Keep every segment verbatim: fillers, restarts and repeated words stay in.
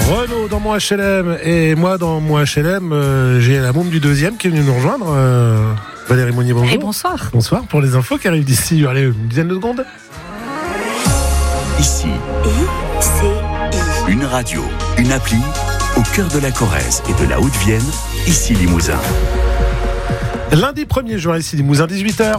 Renaud dans mon H L M et moi dans mon H L M, euh, j'ai la môme du deuxième qui est venue nous rejoindre. Euh, Valérie Monnier, bonjour. Et bonsoir. Bonsoir pour les infos qui arrivent d'ici, allez, une dizaine de secondes. Ici, I C I. une radio, une appli, au cœur de la Corrèze et de la Haute-Vienne, ici Limousin. Lundi premier juin, ici Limousin, dix-huit heures.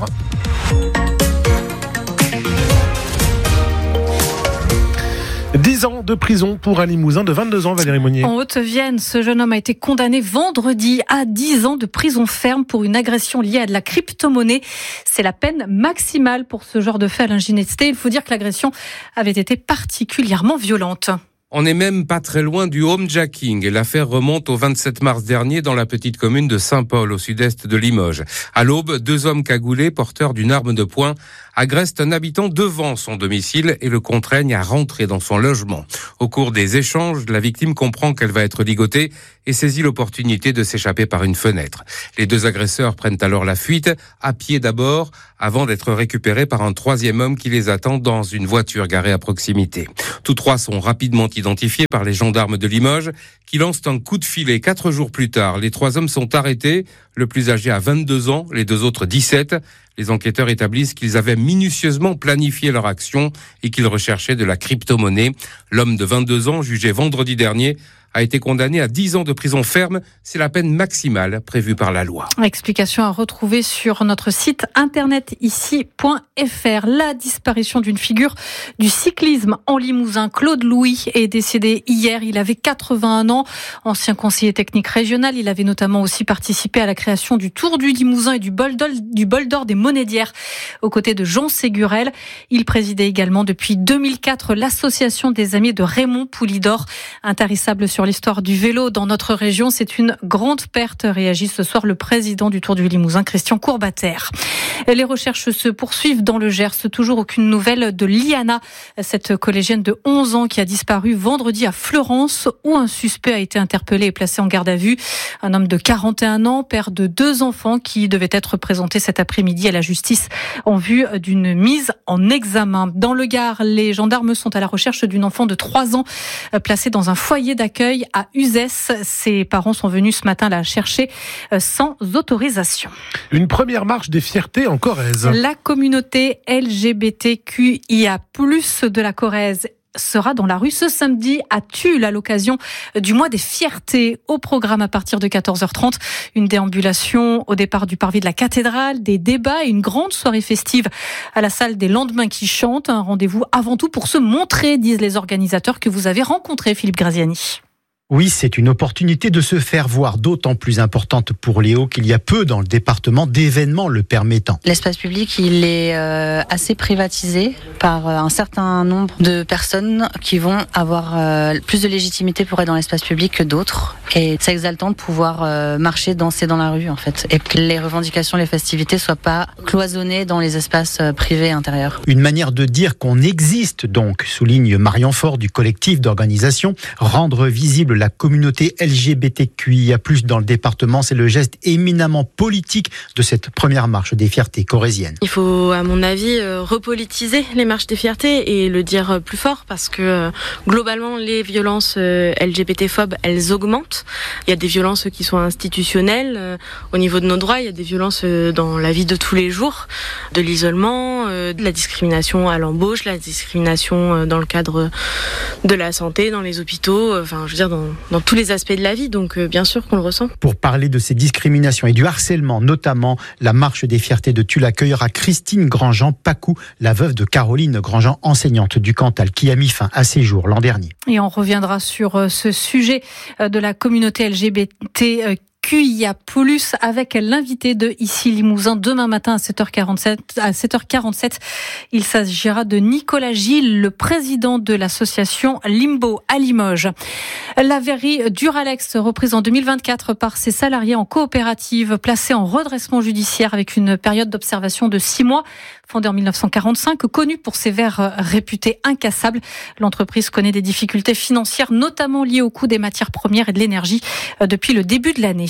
dix ans de prison pour un Limousin de vingt-deux ans, Valérie Monnier. En Haute-Vienne, ce jeune homme a été condamné vendredi à dix ans de prison ferme pour une agression liée à de la crypto-monnaie. C'est la peine maximale pour ce genre de fait à l'ingéniosité. Il faut dire que l'agression avait été particulièrement violente. On n'est même pas très loin du homejacking et l'affaire remonte au vingt-sept mars dernier dans la petite commune de Saint-Paul au sud-est de Limoges. À l'aube, deux hommes cagoulés porteurs d'une arme de poing agressent un habitant devant son domicile et le contraignent à rentrer dans son logement. Au cours des échanges, la victime comprend qu'elle va être ligotée et saisit l'opportunité de s'échapper par une fenêtre. Les deux agresseurs prennent alors la fuite, à pied d'abord, avant d'être récupérés par un troisième homme qui les attend dans une voiture garée à proximité. Tous trois sont rapidement identifiés par les gendarmes de Limoges qui lancent un coup de filet. Quatre jours plus tard, les trois hommes sont arrêtés. Le plus âgé a vingt-deux ans, les deux autres dix-sept. Les enquêteurs établissent qu'ils avaient minutieusement planifié leur action et qu'ils recherchaient de la crypto-monnaie. L'homme de vingt-deux ans, jugé vendredi dernier, a été condamné à dix ans de prison ferme. C'est la peine maximale prévue par la loi. Explication à retrouver sur notre site internet ici point f r. La disparition d'une figure du cyclisme en Limousin, Claude Louis, est décédé hier. Il avait quatre-vingt-un ans, ancien conseiller technique régional. Il avait notamment aussi participé à la création du Tour du Limousin et du bol d'or, du bol d'or des Monédières aux côtés de Jean Ségurel. Il présidait également depuis deux mille quatre l'association des amis de Raymond Poulidor, intarissable sur l'histoire du vélo dans notre région. C'est une grande perte, réagit ce soir le président du Tour du Limousin, Christian Courbater. Les recherches se poursuivent dans le Gers. Toujours aucune nouvelle de Liana, cette collégienne de onze ans qui a disparu vendredi à Fleurance, où un suspect a été interpellé et placé en garde à vue. Un homme de quarante et un ans, père de deux enfants, qui devait être présenté cet après-midi à la justice en vue d'une mise en examen. Dans le Gard, les gendarmes sont à la recherche d'une enfant de trois ans placée dans un foyer d'accueil à Uzès. Ses parents sont venus ce matin la chercher sans autorisation. Une première marche des fiertés en Corrèze. La communauté L G B T Q I A plus, de la Corrèze sera dans la rue ce samedi à Tulle à l'occasion du mois des fiertés. Au programme à partir de quatorze heures trente, une déambulation au départ du parvis de la cathédrale, des débats et une grande soirée festive à la salle des Lendemains qui chantent. Un rendez-vous avant tout pour se montrer, disent les organisateurs que vous avez rencontrés, Philippe Graziani. Oui, c'est une opportunité de se faire voir, d'autant plus importante pour Léo qu'il y a peu dans le département d'événements le permettant. L'espace public, il est euh, assez privatisé par euh, un certain nombre de personnes qui vont avoir euh, plus de légitimité pour être dans l'espace public que d'autres. Et c'est exaltant de pouvoir euh, marcher, danser dans la rue, en fait. Et que les revendications, les festivités soient pas cloisonnées dans les espaces euh, privés intérieurs. Une manière de dire qu'on existe donc, souligne Marion Faure du collectif d'organisation. Rendre visible la communauté L G B T Q I A plus, dans le département, c'est le geste éminemment politique de cette première marche des fiertés corréziennes. Il faut, à mon avis, repolitiser les marches des fiertés et le dire plus fort, parce que globalement, les violences L G B T-phobes, elles augmentent. Il y a des violences qui sont institutionnelles au niveau de nos droits, il y a des violences dans la vie de tous les jours, de l'isolement, de la discrimination à l'embauche, la discrimination dans le cadre de la santé, dans les hôpitaux, enfin, je veux dire, dans dans tous les aspects de la vie, donc euh, bien sûr qu'on le ressent. Pour parler de ces discriminations et du harcèlement notamment, la marche des fiertés de Tulle accueillera Christine Grandjean-Pacou, la veuve de Caroline Grandjean, enseignante du Cantal, qui a mis fin à ses jours l'an dernier. Et on reviendra sur ce sujet de la communauté L G B T Q I A plus, avec l'invité de Ici Limousin demain matin à sept heures quarante-sept. À sept heures quarante-sept, il s'agira de Nicolas Gilles, le président de l'association Limbo à Limoges. La verrerie Duralex, reprise en deux mille vingt-quatre par ses salariés en coopérative, placée en redressement judiciaire avec une période d'observation de six mois. Fondée en mille neuf cent quarante-cinq, connue pour ses verres réputés incassables, l'entreprise connaît des difficultés financières, notamment liées au coût des matières premières et de l'énergie depuis le début de l'année.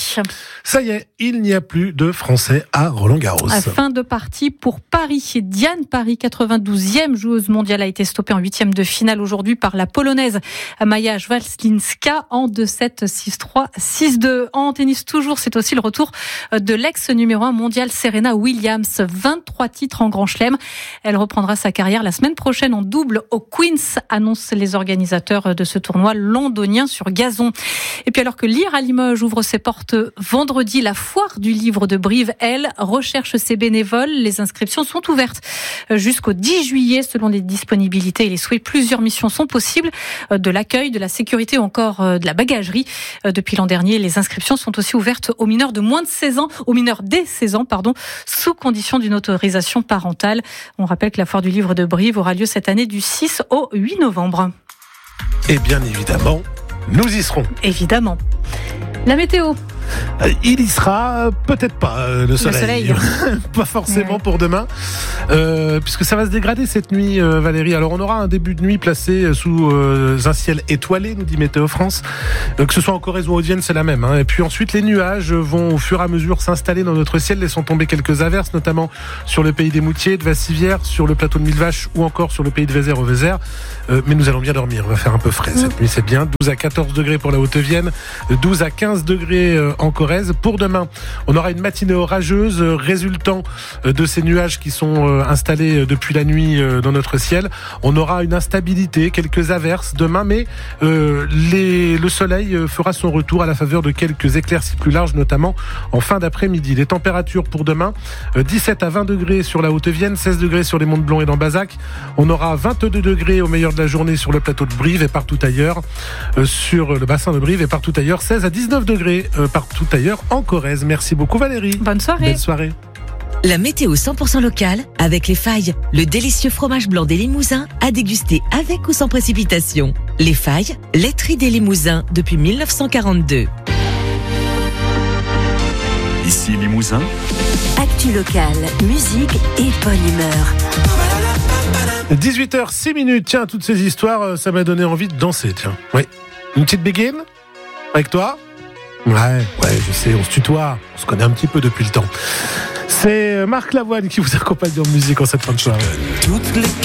Ça y est, il n'y a plus de Français à Roland-Garros. À fin de partie pour Paris. Diane Paris, quatre-vingt-douzième joueuse mondiale, a été stoppée en huitième de finale aujourd'hui par la Polonaise Maja Wawrinska en deux sept, six trois, six deux. En tennis toujours, c'est aussi le retour de l'ex numéro un mondial Serena Williams. vingt-trois titres en Grand Chelem. Elle reprendra sa carrière la semaine prochaine en double au Queens, annoncent les organisateurs de ce tournoi londonien sur gazon. Et puis alors que Lire à Limoges ouvre ses portes vendredi, la foire du livre de Brive, elle, recherche ses bénévoles. Les inscriptions sont ouvertes jusqu'au dix juillet selon les disponibilités et les souhaits. Plusieurs missions sont possibles, de l'accueil, de la sécurité ou encore de la bagagerie. Depuis l'an dernier, les inscriptions sont aussi ouvertes aux mineurs de moins de seize ans, aux mineurs dès seize ans, pardon, sous condition d'une autorisation parentale. On rappelle que la foire du livre de Brive aura lieu cette année du six au huit novembre. Et bien évidemment, nous y serons. Évidemment. La météo. Il y sera, peut-être pas, euh, le soleil. Le soleil. Pas forcément ouais. pour demain, euh, puisque ça va se dégrader cette nuit, euh, Valérie. Alors on aura un début de nuit placé sous euh, un ciel étoilé, nous dit Météo France. Euh, que ce soit en Corrèze ou en Haute-Vienne, c'est la même. Hein. Et puis ensuite, les nuages vont au fur et à mesure s'installer dans notre ciel, laissant tomber quelques averses, notamment sur le pays des Moutiers, de Vassivière, sur le plateau de Millevaches ou encore sur le pays de Vézère au Vézère. Euh, mais nous allons bien dormir, on va faire un peu frais cette mmh. nuit, c'est bien. douze à quatorze degrés pour la Haute-Vienne, douze à quinze degrés euh, en Corrèze. Pour demain, on aura une matinée orageuse euh, résultant euh, de ces nuages qui sont euh, installés euh, depuis la nuit euh, dans notre ciel. On aura une instabilité, quelques averses demain, mais euh, les, le soleil euh, fera son retour à la faveur de quelques éclaircies plus larges, notamment en fin d'après-midi. Les températures pour demain, euh, dix-sept à vingt degrés sur la Haute-Vienne, seize degrés sur les Monts de Blon et dans Bazac. On aura vingt-deux degrés au meilleur de la journée sur le plateau de Brive et partout ailleurs, euh, sur le bassin de Brive et partout ailleurs, seize à dix-neuf degrés euh, partout ailleurs en Corrèze. Merci beaucoup Valérie. Bonne soirée. Belle soirée. La météo cent pour cent locale avec Les Failles, le délicieux fromage blanc des Limousins à déguster avec ou sans précipitation. Les Failles, laiterie des Limousins depuis mille neuf cent quarante-deux. Ici Limousin. Actu locale, musique et bonne humeur. dix-huit heures six minutes. Tiens, toutes ces histoires, ça m'a donné envie de danser. Tiens, oui. Une petite béguine avec toi. Ouais, ouais, je sais, on se tutoie, on se connaît un petit peu depuis le temps. C'est Marc Lavoine qui vous accompagne en musique en cette fin de soirée. Toutes les